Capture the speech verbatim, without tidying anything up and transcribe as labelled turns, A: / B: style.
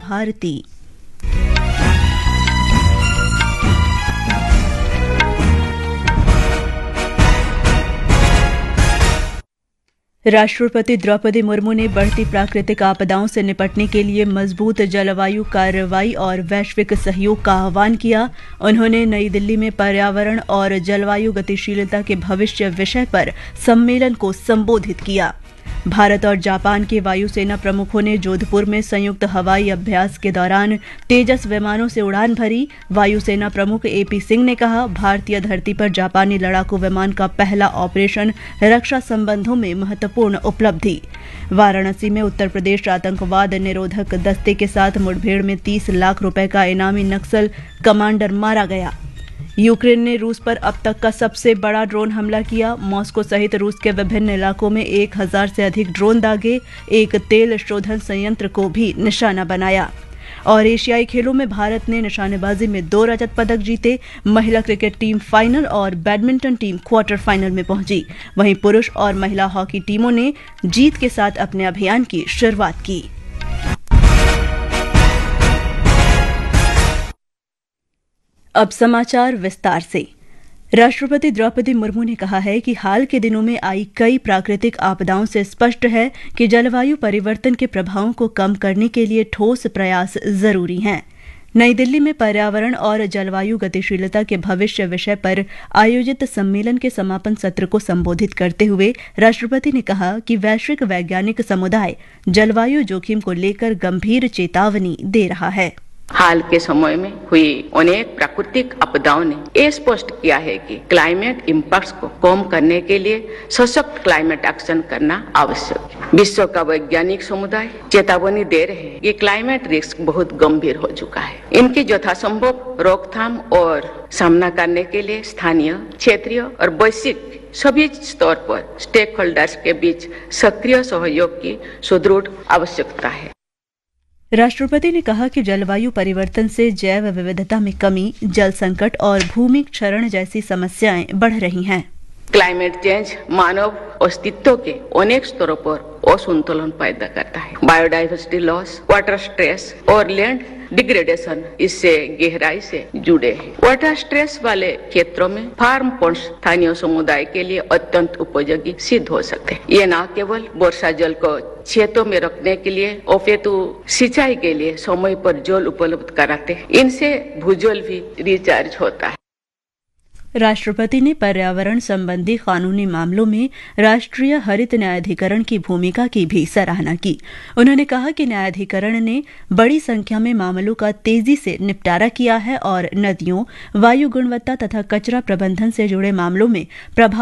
A: भारती। राष्ट्रपति द्रौपदी मुर्मू ने बढ़ती प्राकृतिक आपदाओं से निपटने के लिए मजबूत जलवायु कार्रवाई और वैश्विक सहयोग का आह्वान किया। उन्होंने नई दिल्ली में पर्यावरण और जलवायु गतिशीलता के भविष्य विषय पर सम्मेलन को संबोधित किया। भारत और जापान के वायुसेना प्रमुखों ने जोधपुर में संयुक्त हवाई अभ्यास के दौरान तेजस विमानों से उड़ान भरी। वायुसेना प्रमुख एपी सिंह ने कहा, भारतीय धरती पर जापानी लड़ाकू विमान का पहला ऑपरेशन रक्षा संबंधों में महत्वपूर्ण उपलब्धि। वाराणसी में उत्तर प्रदेश आतंकवाद निरोधक दस्ते के साथ मुठभेड़ में तीस लाख रुपए का इनामी नक्सल कमांडर मारा गया। यूक्रेन ने रूस पर अब तक का सबसे बड़ा ड्रोन हमला किया। मॉस्को सहित रूस के विभिन्न इलाकों में एक हजार से अधिक ड्रोन दागे। एक तेल शोधन संयंत्र को भी निशाना बनाया। और एशियाई खेलों में भारत ने निशानेबाजी में दो रजत पदक जीते। महिला क्रिकेट टीम फाइनल और बैडमिंटन टीम क्वार्टर फाइनल में पहुंची। वहीं पुरुष और महिला हॉकी टीमों ने जीत के साथ अपने अभियान की शुरुआत की। अब समाचार विस्तार से। राष्ट्रपति द्रौपदी मुर्मू ने कहा है कि हाल के दिनों में आई कई प्राकृतिक आपदाओं से स्पष्ट है कि जलवायु परिवर्तन के प्रभावों को कम करने के लिए ठोस प्रयास जरूरी हैं। नई दिल्ली में पर्यावरण और जलवायु गतिशीलता के भविष्य विषय पर आयोजित सम्मेलन के समापन सत्र को संबोधित करते हुए राष्ट्रपति ने कहा कि वैश्विक वैज्ञानिक समुदाय जलवायु जोखिम को लेकर गंभीर चेतावनी दे रहा है।
B: हाल के समय में हुई अनेक प्राकृतिक आपदाओं ने ये स्पष्ट किया है कि क्लाइमेट इम्पैक्ट्स को कम करने के लिए सशक्त क्लाइमेट एक्शन करना आवश्यक है। विश्व का वैज्ञानिक समुदाय चेतावनी दे रहे हैं कि क्लाइमेट रिस्क बहुत गंभीर हो चुका है। इनकी यथासंभव रोकथाम और सामना करने के लिए स्थानीय, क्षेत्रीय और वैश्विक सभी स्तर पर स्टेक होल्डर्स के बीच सक्रिय सहयोग की सुदृढ़ आवश्यकता है।
A: राष्ट्रपति ने कहा कि जलवायु परिवर्तन से जैव विविधता में कमी, जल संकट और भूमि क्षरण जैसी समस्याएं बढ़ रही हैं।
B: क्लाइमेट चेंज मानव अस्तित्व के अनेक स्तरों पर असंतुलन पैदा करता है। बायोडाइवर्सिटी लॉस, वाटर स्ट्रेस और लैंड डिग्रेडेशन इससे गहराई से जुड़े हैं। वाटर स्ट्रेस वाले क्षेत्रों में फार्म पॉन्ड्स स्थानीय समुदाय के लिए अत्यंत उपयोगी सिद्ध हो सकते हैं। ये न केवल वर्षा जल को खेतों में रखने के लिए अपितु सिंचाई के लिए समय पर जल उपलब्ध कराते हैं। इनसे भूजल भी रिचार्ज होता है।
A: राष्ट्रपति ने पर्यावरण संबंधी कानूनी मामलों में राष्ट्रीय हरित न्यायाधिकरण की भूमिका की भी सराहना की। उन्होंने कहा कि न्यायाधिकरण ने बड़ी संख्या में मामलों का तेजी से निपटारा किया है और नदियों, वायु गुणवत्ता तथा कचरा प्रबंधन से जुड़े मामलों में प्रभाव